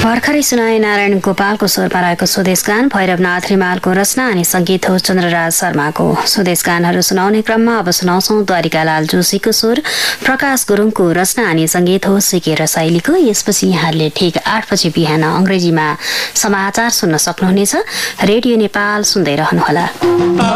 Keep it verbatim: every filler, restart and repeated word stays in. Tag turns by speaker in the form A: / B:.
A: भर्खरै सुनाए नारायण गोपालको स्वरमा रहेको स्वदेशगान, भैरवनाथ रिमालको रचना अनि सङ्गीत हो चन्द्रराज शर्माको। स्वदेशगानहरू सुनाउने क्रममा अब सुनाउँछौँ द्वारिकालाल जोशीको स्वर, प्रकाश गुरुङको रचना अनि सङ्गीत हो सिके रसाइलीको। यसपछि यहाँले ठिक आठ बजे बिहान अङ्ग्रेजीमा समाचार सुन्न सक्नुहुनेछ। रेडियो नेपाल सुन्दै रहनुहोला।